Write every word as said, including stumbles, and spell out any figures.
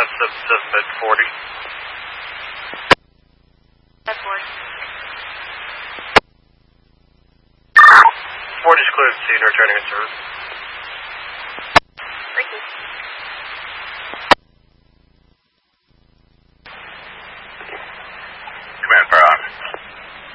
five seven seven bed forty. Bed forty. forty is clear to scene, returning in service.